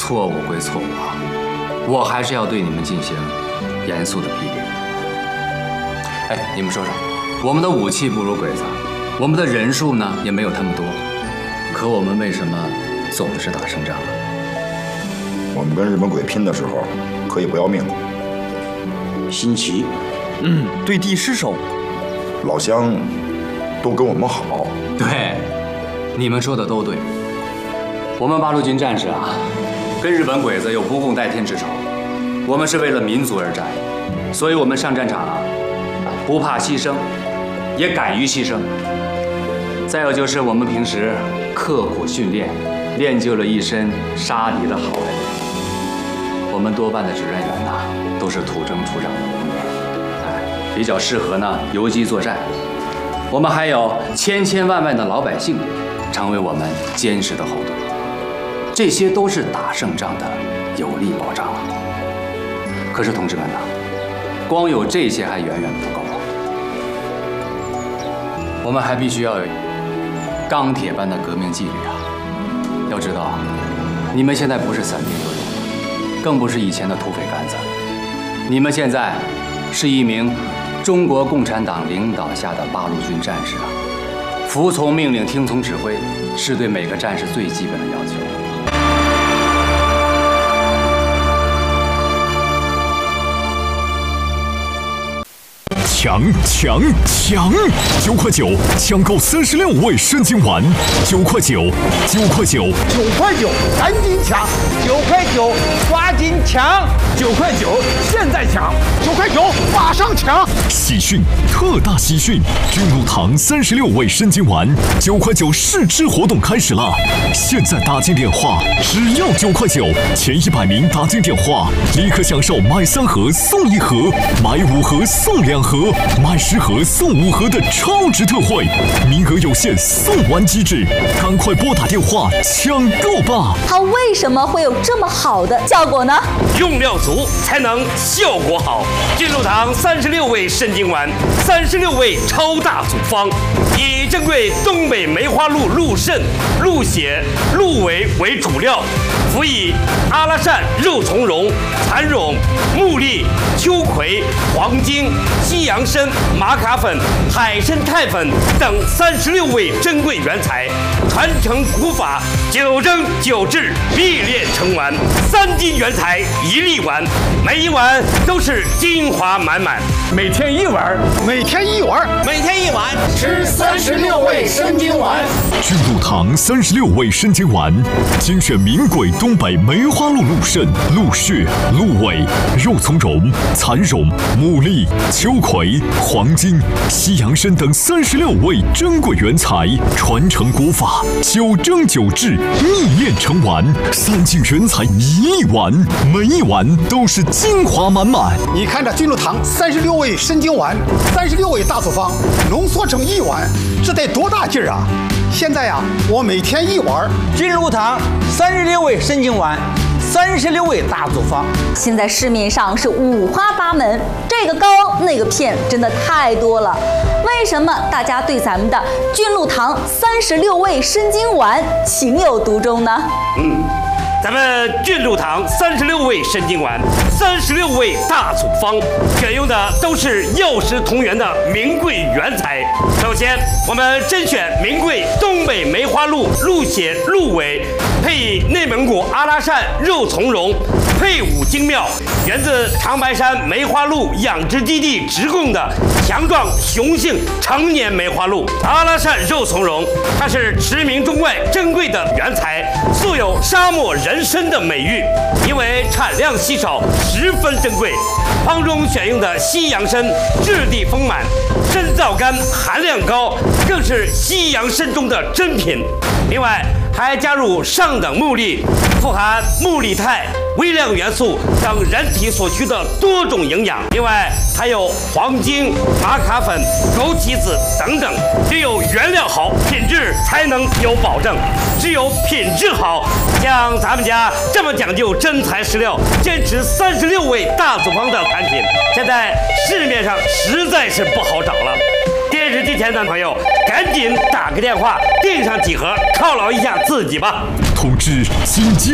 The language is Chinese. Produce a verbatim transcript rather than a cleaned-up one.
错误归错误啊，我还是要对你们进行严肃的批评。哎，你们说说，我们的武器不如鬼子，我们的人数呢也没有他们多，可我们为什么总是打胜仗啊？ 我们跟日本鬼拼的时候，可以不要命。 新奇， 嗯，对地失守， 老乡都跟我们好。 对，你们说的都对。我们八路军战士啊，跟日本鬼子有不共戴天之仇，我们是为了民族而战，所以我们上战场啊，不怕牺牲，也敢于牺牲。再有就是我们平时刻苦训练，练就了一身杀敌的好本领。我们多半的指认员呐，都是土生土长的农民，哎，比较适合呢游击作战。我们还有千千万万的老百姓，成为我们坚实的后盾。这些都是打胜仗的有力保障啊。可是同志们呐，光有这些还远远不够，我们还必须要有钢铁般的革命纪律啊！要知道，你们现在不是散兵游勇，更不是以前的土匪干子，你们现在是一名中国共产党领导下的八路军战士啊！服从命令、听从指挥，是对每个战士最基本的要求。 抢抢抢！九块九抢购三十六味参金丸，九块九，九块九， 九块九，赶紧抢！九块九，抓紧抢！九块九，现在抢！九块九，马上抢！ 喜讯，特大喜讯！君禄堂三十六味参金丸，九块九试吃活动开始了！现在打进电话，只要九块九，前一百名打进电话，立刻享受买三盒送一盒，买五盒送两盒。买十盒送五盒的超值特惠，名额有限，送完即止，赶快拨打电话抢购吧！ 它为什么会有这么好的效果呢？ 用料足才能效果好。君禄堂三十六味参金丸，三十六味超大组方，以珍贵东北梅花鹿鹿肾、鹿血、鹿尾为主料，辅以阿拉善肉苁蓉、蚕苇、木栗、秋葵、黄精、西洋参、玛卡粉、海参肽粉等三十六味珍贵原材，传承古法，九蒸九制，秘炼成丸，三斤原材一粒丸，每一碗都是精华满满。 每天一碗，每天一碗， 每天一碗， 吃三十六味参金丸。 君禄堂三十六味参金丸，精选名贵东北梅花鹿鹿肾、鹿血、鹿尾、肉苁蓉、蚕苇、木栗、秋葵、黄精、西洋参等三十六味珍贵原材，传承古法，九蒸九制，秘炼成丸，三斤原材一粒丸，每一碗都是精华满满。 你看这君禄堂三十六味参金丸，三十六味大组方浓缩成一碗，这得多大劲儿啊！现在呀、啊，我每天一碗。 君禄堂三十六味参金丸，三十六味大组方。 现在市面上是五花八门，这个膏那个片真的太多了。为什么大家对咱们的君禄堂三十六味参金丸情有独钟呢？ 嗯。咱们君禄堂三十六味参金丸，三十六味大组方，选用的都是药食同源的名贵原材。首先，我们甄选名贵东北梅花鹿鹿血、鹿尾，配以内蒙古阿拉善肉苁蓉，配伍精妙，源自长白山梅花鹿养殖基地直供的强壮雄性成年梅花鹿。阿拉善肉苁蓉，它是驰名中外珍贵的原材，素有沙漠人参的美誉，因为产量稀少，十分珍贵。方中选用的西洋参质地丰满，参皂苷含量高，更是西洋参中的珍品。另外还加入上等木栗，富含木栗肽、微量元素等人体所需的多种营养。另外还有黄精、玛卡粉、枸杞子等等。只有原料好，品质才能有保证。只有品质好，像咱们家这么讲究真材实料，坚持三十六味大组方的产品，现在市面上实在是不好找了。电视机前的朋友，赶紧打个电话订上几盒，犒劳一下自己吧。 通知紧急